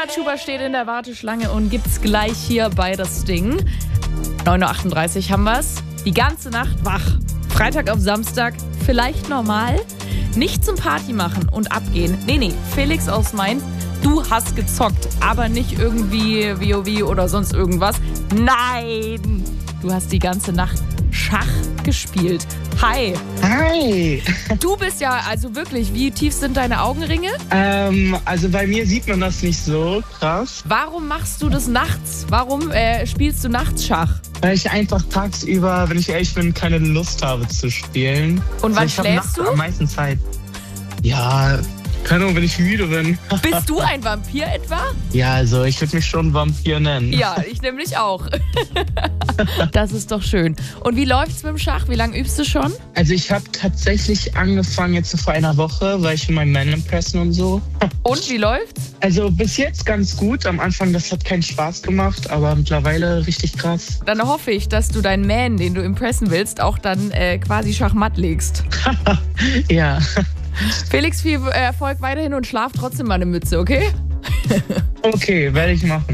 Nina Chuba steht in der Warteschlange und gibt's gleich hier bei das Ding. 9:38 Uhr haben wir's. Die ganze Nacht wach. Freitag auf Samstag, vielleicht normal. Nicht zum Party machen und abgehen. Nee, Felix aus Mainz, du hast gezockt, aber nicht irgendwie WoW oder sonst irgendwas. Nein! Du hast die ganze Nacht Schach gespielt. Hi! Hi! Du bist ja, also wirklich, wie tief sind deine Augenringe? Also bei mir sieht man das nicht so krass, Warum machst du das nachts? Warum spielst du nachts Schach? weil ich einfach tagsüber, wenn ich ehrlich bin, keine Lust habe zu spielen. Und wann ich hab schläfst nachts du? am meisten Zeit. Ja, keine Ahnung, wenn ich müde bin. Bist du ein Vampir etwa? Ja, also ich würde mich schon Vampir nennen. Ja, ich nämlich auch. Das ist doch schön. Und wie läuft's mit dem Schach? Wie lange übst du schon? Also ich habe tatsächlich angefangen jetzt so vor einer Woche, weil ich für mein Man impressen und so. Und wie läuft's? Also bis jetzt ganz gut. Am Anfang, das hat keinen Spaß gemacht, aber mittlerweile richtig krass. Dann hoffe ich, dass du deinen Man, den du impressen willst, auch dann quasi schachmatt legst. Ja. Felix, viel Erfolg weiterhin und schlaf trotzdem mal eine Mütze, okay? Okay, werde ich machen.